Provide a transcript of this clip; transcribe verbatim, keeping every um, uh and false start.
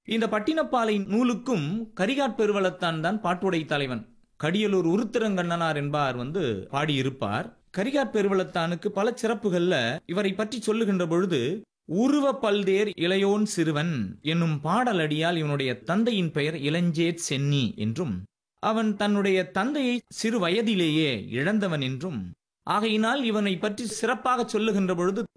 இந்த பட்டினப்பாலை நூலுக்கும் கரிகாட் பெருவளத்தான் தான் பாட்டுடை தலைவன். கடியலூர் உருத்திரங்கண்ணனார் என்பார் வந்து பாடியிருப்பார். கரிகாட் பெருவளத்தானுக்கு பல சிறப்புகள்ல இவரை பற்றி சொல்லுகின்ற பொழுது, உருவ பல்தேர் இளையோன் சிறுவன் என்னும் பாடலடியால் இவனுடைய தந்தையின் பெயர் இளஞ்சேட் சென்னி என்றும், அவன் தன்னுடைய தந்தையை சிறு வயதிலேயே இழந்தவன் என்றும், ஆகையினால் இவனை பற்றி சிறப்பாக சொல்லுகின்ற பொழுது